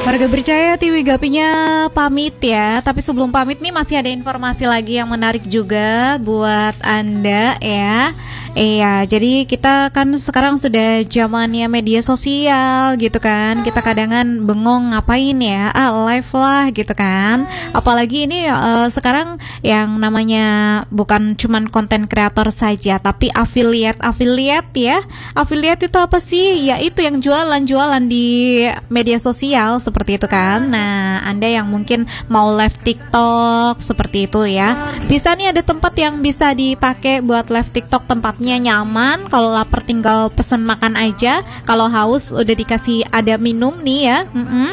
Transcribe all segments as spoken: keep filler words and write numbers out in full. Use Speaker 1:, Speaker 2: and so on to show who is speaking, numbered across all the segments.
Speaker 1: Warga Bercahaya, Tiwi Gapinya pamit ya. Tapi sebelum pamit nih masih ada informasi lagi yang menarik juga buat Anda ya. Iya, jadi kita kan sekarang sudah zamannya media sosial gitu kan. Kita kadangan bengong ngapain ya, ah live lah gitu kan. Apalagi ini uh, sekarang yang namanya bukan cuman konten kreator saja, tapi affiliate-affiliate ya. Affiliate itu apa sih? Ya itu yang jualan-jualan di media sosial seperti itu kan. Nah, Anda yang mungkin mau live TikTok seperti itu ya, bisa nih ada tempat yang bisa dipakai buat live TikTok. Tempatnya nyaman, kalau lapar tinggal pesen makan aja, kalau haus udah dikasih ada minum nih ya. Mm-mm.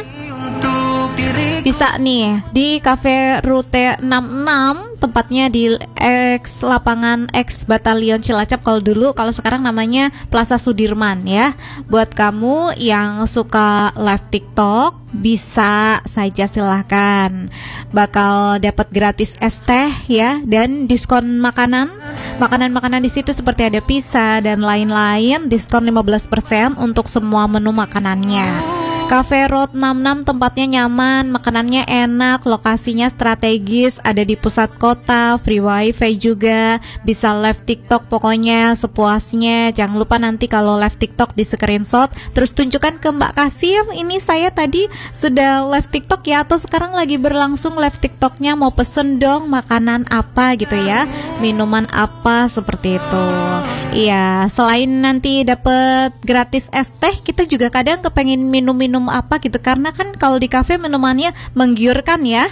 Speaker 1: Bisa nih di Cafe Route enam puluh enam, tempatnya di X lapangan X Batalion Cilacap kalau dulu, kalau sekarang namanya Plaza Sudirman ya. Buat kamu yang suka live TikTok bisa saja, silahkan. Bakal dapat gratis es teh ya, dan diskon makanan. Makanan-makanan di situ seperti ada pizza dan lain-lain, diskon lima belas persen untuk semua menu makanannya. Cafe Road enam puluh enam tempatnya nyaman, makanannya enak, lokasinya strategis, ada di pusat kota, free wifi juga, bisa live TikTok pokoknya sepuasnya. Jangan lupa nanti kalau live TikTok di screenshot, terus tunjukkan ke Mbak Kasir, ini saya tadi sudah live TikTok ya, atau sekarang lagi berlangsung live TikToknya, mau pesen dong makanan apa gitu ya, minuman apa, seperti itu. Iya, selain nanti dapat gratis es teh, kita juga kadang kepengen minum-minum apa gitu, karena kan kalau di kafe minumannya menggiurkan ya.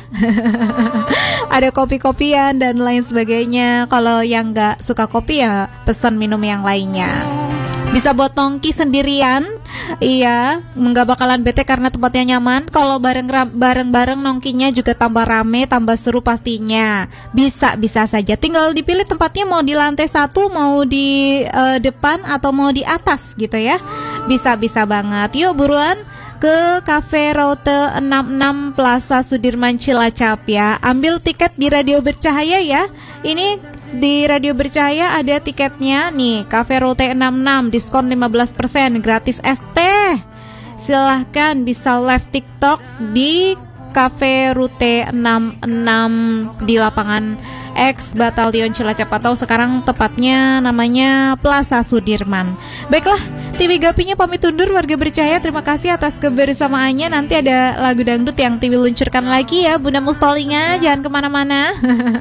Speaker 1: Ada kopi-kopian dan lain sebagainya. Kalau yang nggak suka kopi ya pesan minum yang lainnya. Bisa buat nongki sendirian, iya, nggak bakalan bete karena tempatnya nyaman. Kalau bareng bareng-bareng nongkinya juga tambah rame, tambah seru pastinya. Bisa bisa saja, tinggal dipilih tempatnya mau di lantai satu, mau di uh, depan atau mau di atas gitu ya. Bisa bisa banget. Yuk buruan ke Cafe Route enam puluh enam Plaza Sudirman Cilacap ya. Ambil tiket di Radio Bercahaya ya. Ini di Radio Bercahaya ada tiketnya nih. Cafe Route enam puluh enam diskon lima belas persen, gratis es teh. Silahkan bisa live TikTok di Cafe Route enam puluh enam di lapangan X Batalion Cilacap, atau sekarang tepatnya namanya Plaza Sudirman. Baiklah, Tiwi Gapinya pamit undur. Warga Bercahaya, terima kasih atas kebersamaannya. Nanti ada lagu dangdut yang Tiwi luncurkan lagi ya, Bunda Mustolinga, jangan kemana-mana.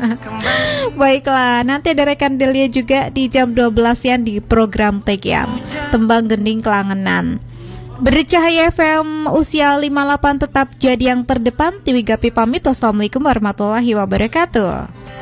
Speaker 1: Baiklah, nanti ada rekan Delia juga di jam dua belas ya di program Tegian Tembang Gending Kelangenan. Bercahaya F M usia lima puluh delapan tetap jadi yang terdepan. Tiwi Gapi pamit. Wassalamualaikum warahmatullahi wabarakatuh.